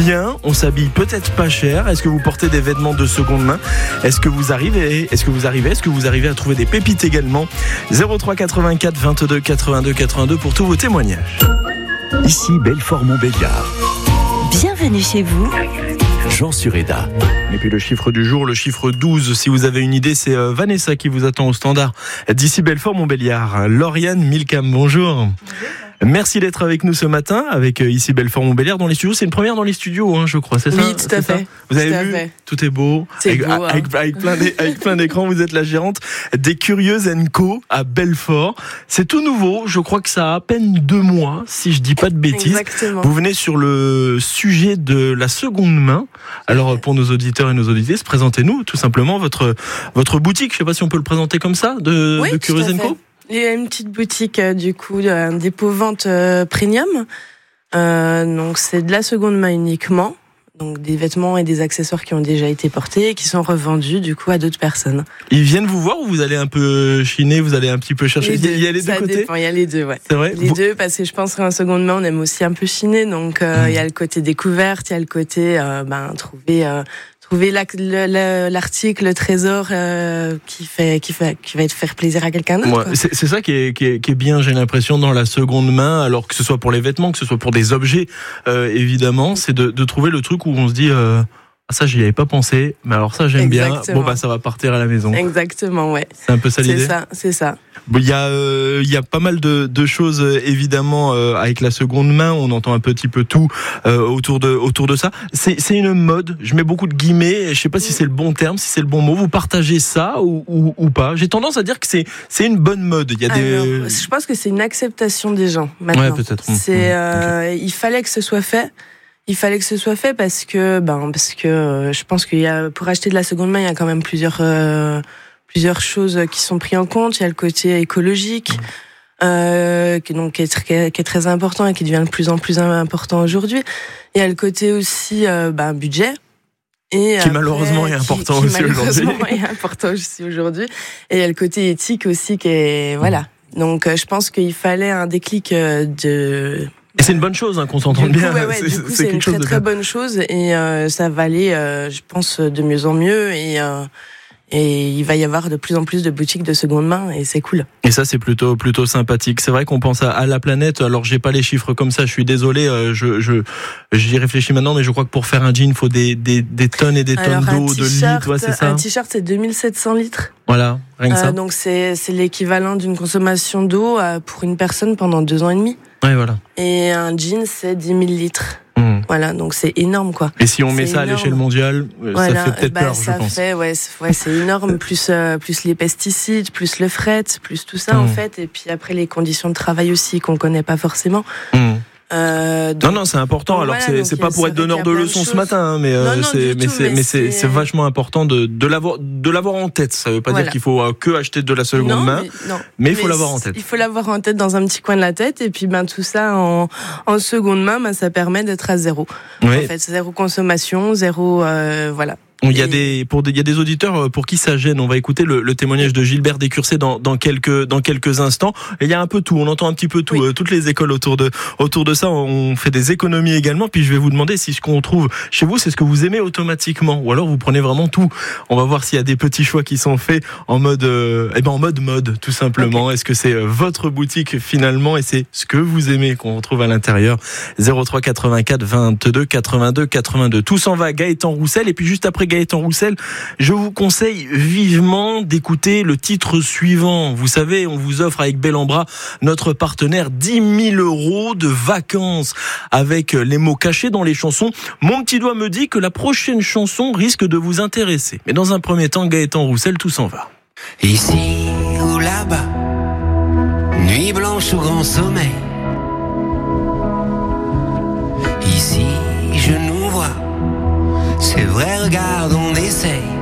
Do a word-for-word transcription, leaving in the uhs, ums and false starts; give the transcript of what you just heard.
bien, on s'habille peut-être pas cher. Est-ce que vous portez des vêtements de seconde main? Est-ce que vous arrivez Est-ce que vous arrivez Est-ce que vous arrivez à trouver des pépites également? zéro trois quatre-vingt-quatre vingt-deux quatre-vingt-deux quatre-vingt-deux pour tous vos témoignages. Ici Belfort-Montbéliard. Bienvenue chez vous. Jean Sureda. Et puis le chiffre du jour, le chiffre douze, si vous avez une idée, c'est Vanessa qui vous attend au standard d'ici Belfort-Montbéliard. Lauriane Milcam, bonjour. Bonjour. Merci d'être avec nous ce matin, avec ici Belfort-Montbéliard dans les studios. C'est une première dans les studios, hein, je crois, c'est ça? Oui, tout à fait. Vous avez tout vu, fait. Tout est beau. C'est avec, beau, avec, hein. avec, plein avec plein d'écrans, vous êtes la gérante des Curieuses and Co à Belfort. C'est tout nouveau, je crois que ça a à peine deux mois, si je dis pas de bêtises. Exactement. Vous venez sur le sujet de la seconde main. Alors pour nos auditeurs et nos auditrices, présentez-nous tout simplement votre, votre boutique. Je ne sais pas si on peut le présenter comme ça, de, oui, de Curieuses and Co. Il y a une petite boutique euh, du coup, un dépôt-vente euh, premium. Euh, donc c'est de la seconde main uniquement. Donc des vêtements et des accessoires qui ont déjà été portés et qui sont revendus du coup à d'autres personnes. Ils viennent vous voir ou vous allez un peu chiner, vous allez un petit peu chercher? Il y a les deux ça côtés. Dépend, il y a les deux, ouais. C'est vrai. Les vous... deux, parce que je pense qu'en seconde main on aime aussi un peu chiner. Donc euh, mmh. il y a le côté découverte, il y a le côté euh, ben trouver. Euh, Trouver la, le, l'article, le trésor euh, qui fait, qui fait, qui va te faire plaisir à quelqu'un d'autre. Ouais, c'est, c'est ça qui est, qui est, qui est bien, j'ai l'impression, dans la seconde main. Alors que ce soit pour les vêtements, que ce soit pour des objets, euh, évidemment, c'est de, de trouver le truc où on se dit. Euh, Ça, j'y avais pas pensé, mais alors ça, j'aime Exactement. bien. Bon, bah, ça va partir à la maison. Exactement, ouais. C'est un peu ça l'idée. C'est ça, c'est ça. Bon, il y a, euh, il y a pas mal de, de choses, évidemment, euh, avec la seconde main. On entend un petit peu tout euh, autour de, autour de ça. C'est, c'est une mode. Je mets beaucoup de guillemets. Je sais pas si c'est le bon terme, si c'est le bon mot. Vous partagez ça ou, ou, ou pas? J'ai tendance à dire que c'est, c'est une bonne mode. Il y a alors, des. Je pense que c'est une acceptation des gens maintenant. Ouais, peut-être. C'est, euh, okay. Il fallait que ce soit fait. Il fallait que ce soit fait parce que, ben, parce que euh, je pense qu'il y a, pour acheter de la seconde main, il y a quand même plusieurs, euh, plusieurs choses qui sont prises en compte. Il y a le côté écologique, euh, qui, donc, qui, est, qui, est, qui est très important et qui devient de plus en plus important aujourd'hui. Il y a le côté aussi, euh, ben, budget. Et qui après, malheureusement est important qui, aussi qui malheureusement aujourd'hui. est important aussi aujourd'hui. Et il y a le côté éthique aussi qui est, voilà. Donc, je pense qu'il fallait un déclic de, Et c'est une bonne chose hein, qu'on s'entende du coup, bien. Ouais, ouais, c'est, du coup, c'est, c'est quelque une chose très de très bien. bonne chose et euh, ça va aller, euh, je pense, de mieux en mieux et euh, et il va y avoir de plus en plus de boutiques de seconde main et c'est cool. Et ça, c'est plutôt plutôt sympathique. C'est vrai qu'on pense à, à la planète. Alors, j'ai pas les chiffres comme ça. Je suis désolé. Euh, je je j'y réfléchis maintenant, mais je crois que pour faire un jean, il faut des des des tonnes et des Alors, tonnes d'eau, de litres. Ouais, c'est ça. Un t-shirt, c'est deux mille sept cents litres. Voilà, rien que ça. Euh, donc c'est c'est l'équivalent d'une consommation d'eau euh, pour une personne pendant deux ans et demi. Ouais, voilà. Et un jean, c'est dix mille litres. Mmh. Voilà, donc c'est énorme, quoi. Et si on c'est met ça énorme. à l'échelle mondiale, voilà. ça fait peut-être bah, peur, ça je pense. Fait, ouais, c'est, ouais, c'est énorme, plus, euh, plus les pesticides, plus le fret, plus tout ça, mmh. en fait. Et puis après, les conditions de travail aussi, qu'on connaît pas forcément. Mmh. Euh, donc, non, non, c'est important. Alors, voilà, c'est, c'est pas pour être donneur de leçons ce matin, hein, mais, euh, non, non, c'est, mais, tout, c'est, mais, mais c'est, c'est, c'est vachement important de, de, l'avoir, de l'avoir en tête. Ça veut pas voilà. dire qu'il faut euh, que acheter de la seconde non, main, mais, non. mais il faut l'avoir en tête. Il faut l'avoir en tête dans un petit coin de la tête, et puis ben, tout ça en, en seconde main, ben, ça permet d'être à zéro. Oui. En fait, zéro consommation, zéro. Euh, voilà. Il y a des pour des, il y a des auditeurs pour qui ça gêne. On va écouter le, le témoignage de Gilbert Descursé dans, dans quelques dans quelques instants. Et il y a un peu tout. On entend un petit peu tout. Oui. Euh, toutes les écoles autour de autour de ça. On fait des économies également. Puis je vais vous demander si ce qu'on trouve chez vous, c'est ce que vous aimez automatiquement, ou alors vous prenez vraiment tout. On va voir s'il y a des petits choix qui sont faits en mode euh, eh ben en mode mode tout simplement. Okay. Est-ce que c'est votre boutique finalement et c'est ce que vous aimez qu'on retrouve à l'intérieur. zéro trois quatre-vingt-quatre vingt-deux quatre-vingt-deux quatre-vingt-deux. Tout s'en va. Gaëtan Roussel et puis juste après Gaëtan Roussel, je vous conseille vivement d'écouter le titre suivant. Vous savez, on vous offre avec Bellambra, notre partenaire, dix mille euros de vacances avec les mots cachés dans les chansons. Mon petit doigt me dit que la prochaine chanson risque de vous intéresser. Mais dans un premier temps, Gaëtan Roussel, tout s'en va. Ici ou là-bas, nuit blanche ou grand sommeil. Ici, je nous vois. C'est vrai, regarde, on essaye.